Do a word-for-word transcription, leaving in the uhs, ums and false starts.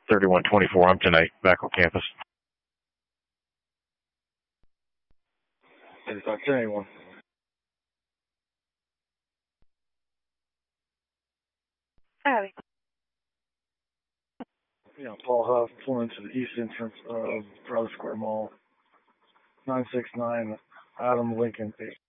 thirty-one twenty-four. I'm tonight back on campus. Did talk to anyone? Abby. Yeah, Paul Huff, pulling into the east entrance of Brother Square Mall. nine six nine Adam Lincoln